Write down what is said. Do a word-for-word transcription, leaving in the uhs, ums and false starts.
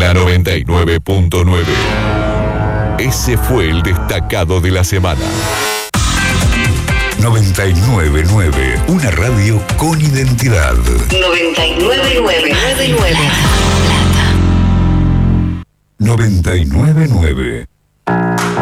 la noventa y nueve punto nueve. Ese fue el destacado de la semana. noventa y nueve punto nueve, una radio con identidad. noventa y nueve punto nueve. noventa y nueve punto nueve.